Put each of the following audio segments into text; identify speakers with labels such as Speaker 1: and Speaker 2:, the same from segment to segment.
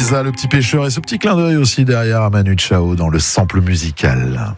Speaker 1: Elisa, le petit pêcheur, et ce petit clin d'œil aussi derrière à Manu Chao dans le sample musical.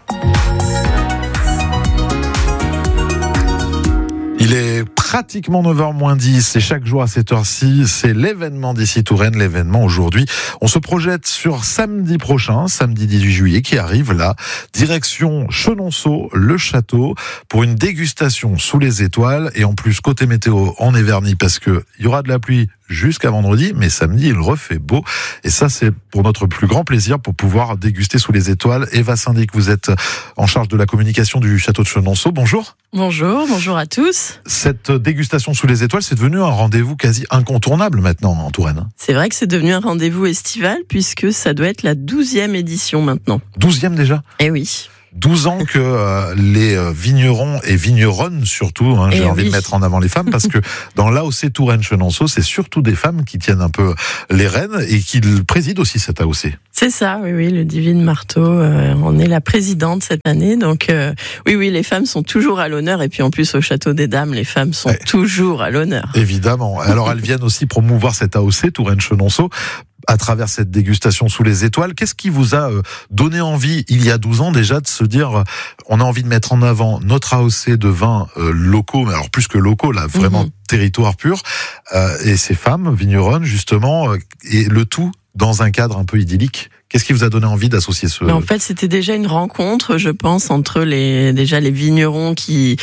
Speaker 1: Il est pratiquement 9h-10 et chaque jour à cette heure-ci, c'est l'événement d'ici Touraine, l'événement aujourd'hui. On se projette sur samedi prochain, samedi 18 juillet qui arrive là, direction Chenonceau, le château, pour une dégustation sous les étoiles. Et en plus, côté météo, on est verni parce que il y aura de la pluie jusqu'à vendredi, mais samedi, il refait beau. Et ça, c'est pour notre plus grand plaisir, pour pouvoir déguster sous les étoiles. Eva Syndic, vous êtes en charge de la communication du château de Chenonceau. Bonjour.
Speaker 2: Bonjour à tous.
Speaker 1: Cette dégustation sous les étoiles, c'est devenu un rendez-vous quasi incontournable maintenant en Touraine.
Speaker 2: C'est vrai que c'est devenu un rendez-vous estival, puisque ça doit être la 12e édition maintenant.
Speaker 1: 12e déjà ?
Speaker 2: Eh oui.
Speaker 1: 12 ans que les vignerons et vigneronnes surtout, j'ai envie de mettre en avant les femmes, parce que dans l'AOC Touraine-Chenonceau, c'est surtout des femmes qui tiennent un peu les rênes et qui président aussi cette AOC.
Speaker 2: C'est ça, oui, le Divine Marteau en est la présidente cette année, donc oui, les femmes sont toujours à l'honneur, et puis en plus au Château des Dames, les femmes sont toujours à l'honneur.
Speaker 1: Évidemment. Alors elles viennent aussi promouvoir cette AOC Touraine-Chenonceau à travers cette dégustation sous les étoiles. Qu'est-ce qui vous a donné envie, il y a 12 ans déjà, de se dire on a envie de mettre en avant notre AOC de vins locaux, mais alors plus que locaux, là, vraiment territoire pur, et ces femmes vigneronnes, justement, et le tout dans un cadre un peu idyllique. Qu'est-ce qui vous a donné envie d'associer ce...
Speaker 2: En fait, c'était déjà une rencontre, je pense, entre les vignerons qui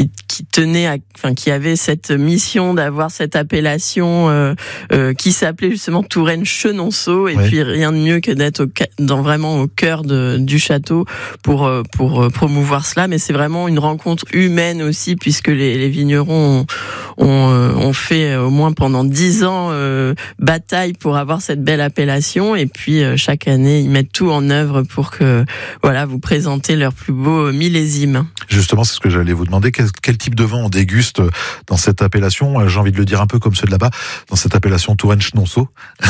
Speaker 2: avaient cette mission d'avoir cette appellation qui s'appelait justement Touraine-Chenonceau, et puis rien de mieux que d'être vraiment au cœur du château pour promouvoir cela. Mais c'est vraiment une rencontre humaine aussi, puisque les vignerons ont fait au moins pendant 10 ans bataille pour avoir cette belle appellation, et puis chaque année ils mettent tout en œuvre pour que vous présentez leur plus beau millésime.
Speaker 1: Justement, c'est ce que j'allais vous demander. Quel type de vin on déguste dans cette appellation ? J'ai envie de le dire un peu comme ceux de là-bas, dans cette appellation Touraine-Chenonceau.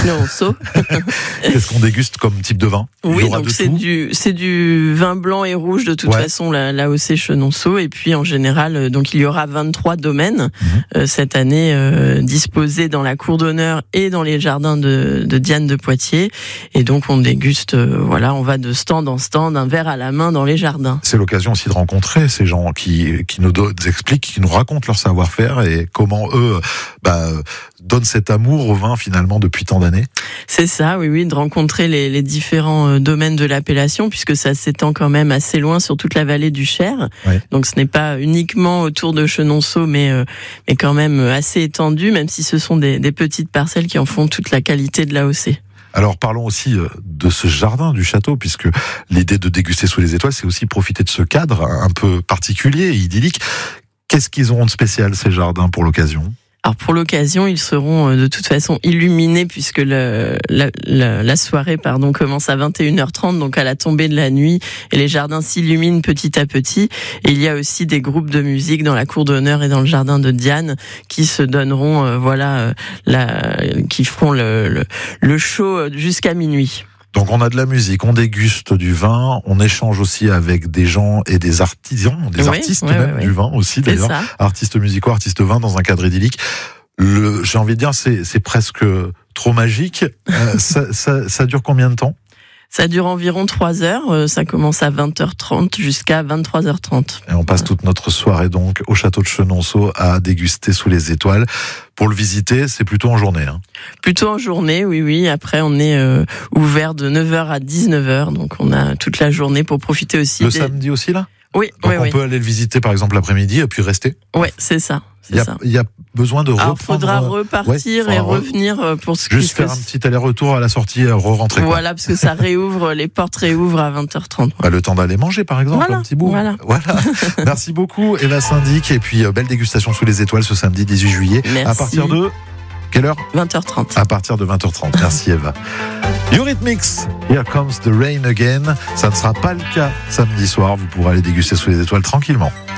Speaker 1: Qu'est-ce qu'on déguste comme type de vin ?
Speaker 2: Oui, donc c'est du vin blanc et rouge de toute façon, la AOC Chenonceau, et puis en général, donc il y aura 23 domaines cette année disposés dans la cour d'honneur et dans les jardins de Diane de Poitiers, et donc on déguste, on va de stand en stand, un verre à la main dans les jardins.
Speaker 1: C'est l'occasion aussi de rencontrer ces gens qui nous expliquent, qui nous racontent leur savoir-faire et comment eux donnent cet amour au vin finalement depuis tant d'années.
Speaker 2: C'est ça, oui, de rencontrer les différents domaines de l'appellation, puisque ça s'étend quand même assez loin sur toute la vallée du Cher. Donc ce n'est pas uniquement autour de Chenonceau, mais quand même assez étendu, même si ce sont des petites parcelles qui en font toute la qualité de l'AOC.
Speaker 1: Alors parlons aussi de ce jardin du château, puisque l'idée de déguster sous les étoiles, c'est aussi profiter de ce cadre un peu particulier et idyllique. Qu'est-ce qu'ils auront de spécial, ces jardins, pour l'occasion ?
Speaker 2: Alors pour l'occasion, ils seront de toute façon illuminés, puisque la soirée commence à 21h30, donc à la tombée de la nuit, et les jardins s'illuminent petit à petit. Et il y a aussi des groupes de musique dans la cour d'honneur et dans le jardin de Diane qui se donneront, qui feront le show jusqu'à minuit.
Speaker 1: Donc on a de la musique, on déguste du vin, on échange aussi avec des gens et des artisans, artistes du vin aussi d'ailleurs, artistes musicaux, artistes vin dans un cadre idyllique. J'ai envie de dire, c'est presque trop magique. Ça dure combien de temps ?
Speaker 2: Ça dure environ 3 heures, ça commence à 20h30 jusqu'à 23h30.
Speaker 1: Et on passe toute notre soirée donc au château de Chenonceau à déguster sous les étoiles. Pour le visiter, c'est plutôt en journée.
Speaker 2: Plutôt en journée, oui. Après, on est ouvert de 9h à 19h, donc on a toute la journée pour profiter aussi.
Speaker 1: Samedi aussi, là ?
Speaker 2: Oui.
Speaker 1: Donc on peut aller le visiter par exemple l'après-midi et puis rester ?
Speaker 2: Oui, c'est ça.
Speaker 1: Il y a besoin de reprendre...
Speaker 2: Alors, faudra repartir et revenir pour ce
Speaker 1: juste faire un petit aller-retour à la sortie et re-rentrer.
Speaker 2: Voilà, parce que ça réouvre, les portes réouvrent à 20h30.
Speaker 1: Le temps d'aller manger, par exemple, un petit bout. Voilà. Merci beaucoup, Eva Syndic. Et puis, belle dégustation sous les étoiles ce samedi 18 juillet.
Speaker 2: Merci.
Speaker 1: À partir de... Quelle heure ?
Speaker 2: 20h30.
Speaker 1: À partir de 20h30. Merci, Eva. Eurythmics, Here Comes the Rain Again. Ça ne sera pas le cas samedi soir. Vous pourrez aller déguster sous les étoiles tranquillement.